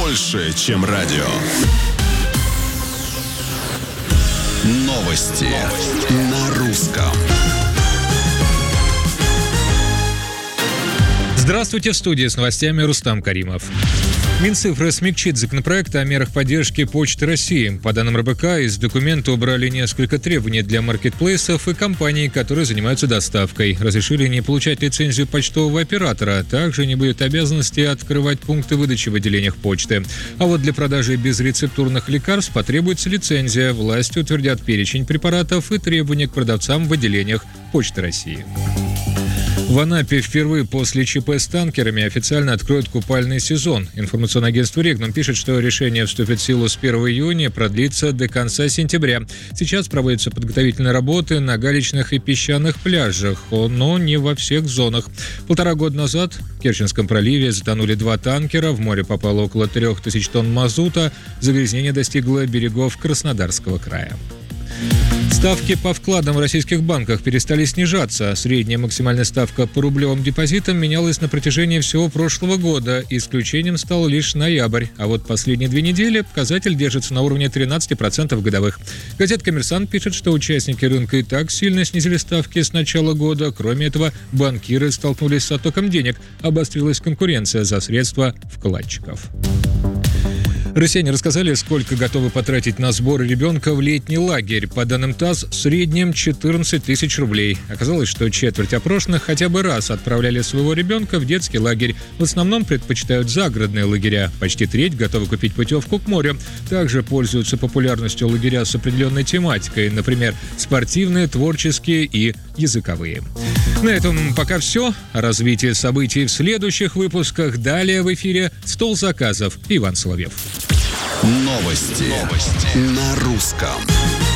больше, чем радио. Новости на русском. Здравствуйте, в студии с новостями Рустам Каримов. Минцифры смягчит законопроект о мерах поддержки Почты России. По данным РБК, из документа убрали несколько требований для маркетплейсов и компаний, которые занимаются доставкой. Разрешили не получать лицензию почтового оператора. Также не будет обязанности открывать пункты выдачи в отделениях почты. А вот для продажи безрецептурных лекарств потребуется лицензия. Власти утвердят перечень препаратов и требования к продавцам в отделениях Почты России. В Анапе впервые после ЧП с танкерами официально откроют купальный сезон. Информационное агентство «Регнум» пишет, что решение вступит в силу с 1 июня и продлится до конца сентября. Сейчас проводятся подготовительные работы на галечных и песчаных пляжах, но не во всех зонах. 1,5 года назад в Керченском проливе затонули 2 танкера, в море попало около 3000 тонн мазута, загрязнение достигло берегов Краснодарского края. Ставки по вкладам в российских банках перестали снижаться. Средняя максимальная ставка по рублевым депозитам менялась на протяжении всего прошлого года. Исключением стал лишь ноябрь. А вот последние 2 недели показатель держится на уровне 13% годовых. Газета «Коммерсант» пишет, что участники рынка и так сильно снизили ставки с начала года. Кроме этого, банкиры столкнулись с оттоком денег. Обострилась конкуренция за средства вкладчиков. Россияне рассказали, сколько готовы потратить на сборы ребенка в летний лагерь. По данным ТАСС, в среднем 14 тысяч рублей. Оказалось, что четверть опрошенных хотя бы раз отправляли своего ребенка в детский лагерь. В основном предпочитают загородные лагеря. Почти треть готовы купить путевку к морю. Также пользуются популярностью лагеря с определенной тематикой. Например, спортивные, творческие и языковые. На этом пока все. О развитии событий в следующих выпусках. Далее в эфире «Стол заказов». Иван Соловьев. Новости на русском.